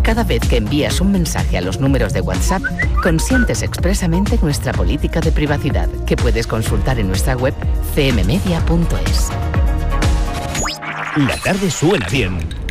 Cada vez que envías un mensaje a los números de WhatsApp, consientes expresamente nuestra política de privacidad, que puedes consultar en nuestra web cmmedia.es. La tarde suena bien